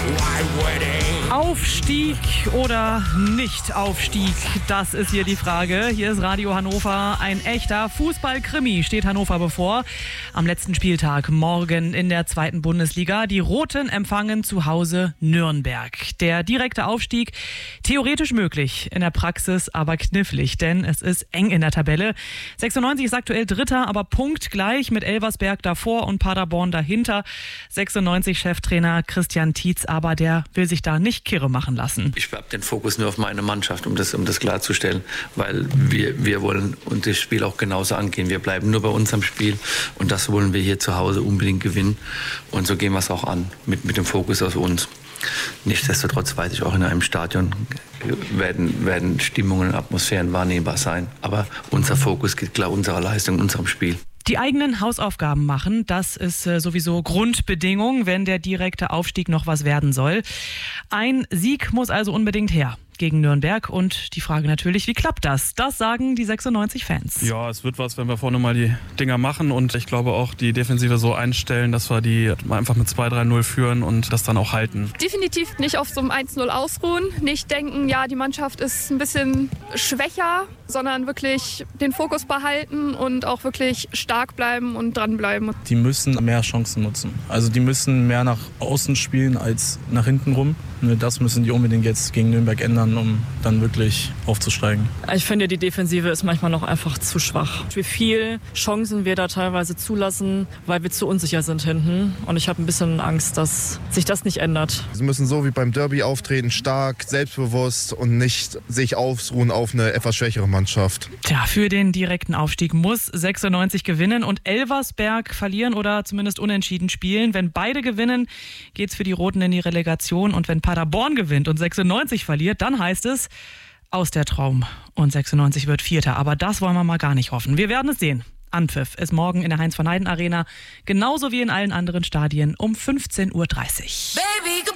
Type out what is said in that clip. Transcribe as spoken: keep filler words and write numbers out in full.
Aufstieg oder Nicht-Aufstieg? Das ist hier die Frage. Hier ist Radio Hannover. Ein echter Fußball-Krimi steht Hannover bevor. Am letzten Spieltag morgen in der zweiten Bundesliga. Die Roten empfangen zu Hause Nürnberg. Der direkte Aufstieg theoretisch möglich, in der Praxis aber knifflig, denn es ist eng in der Tabelle. sechsundneunzig ist aktuell Dritter, aber punktgleich mit Elversberg davor und Paderborn dahinter. sechsundneunzig-Cheftrainer Christian Tietz, aber der will sich da nicht kirre machen lassen. Ich habe den Fokus nur auf meine Mannschaft, um das, um das klarzustellen, weil wir, wir wollen und das Spiel auch genauso angehen. Wir bleiben nur bei unserem Spiel und das wollen wir hier zu Hause unbedingt gewinnen und so gehen wir es auch an, mit, mit dem Fokus auf uns. Nichtsdestotrotz weiß ich auch, in einem Stadion werden, werden Stimmungen und Atmosphären wahrnehmbar sein, aber unser Fokus geht klar unserer Leistung, unserem Spiel. Die eigenen Hausaufgaben machen, das ist äh, sowieso Grundbedingung, wenn der direkte Aufstieg noch was werden soll. Ein Sieg muss also unbedingt her gegen Nürnberg und die Frage natürlich, wie klappt das? Das sagen die sechsundneunzig-Fans. Ja, es wird was, wenn wir vorne mal die Dinger machen und ich glaube auch die Defensive so einstellen, dass wir die einfach mit zwei drei null führen und das dann auch halten. Definitiv nicht auf so einem eins null ausruhen, nicht denken, ja, die Mannschaft ist ein bisschen schwächer, sondern wirklich den Fokus behalten und auch wirklich stark bleiben und dranbleiben. Die müssen mehr Chancen nutzen. Also die müssen mehr nach außen spielen als nach hinten rum. Das müssen die unbedingt jetzt gegen Nürnberg ändern, um dann wirklich aufzusteigen. Ich finde, die Defensive ist manchmal noch einfach zu schwach. Wie viele Chancen wir da teilweise zulassen, weil wir zu unsicher sind hinten. Und ich habe ein bisschen Angst, dass sich das nicht ändert. Sie müssen so wie beim Derby auftreten, stark, selbstbewusst und nicht sich ausruhen auf eine etwas schwächere Mannschaft. Tja, für den direkten Aufstieg muss sechsundneunzig gewinnen und Elversberg verlieren oder zumindest unentschieden spielen. Wenn beide gewinnen, geht's für die Roten in die Relegation und wenn Paderborn gewinnt und sechsundneunzig verliert, dann heißt es aus der Traum und sechsundneunzig wird Vierter. Aber das wollen wir mal gar nicht hoffen. Wir werden es sehen. Anpfiff ist morgen in der Heinz-von-Heiden-Arena, genauso wie in allen anderen Stadien um fünfzehn Uhr dreißig. Baby.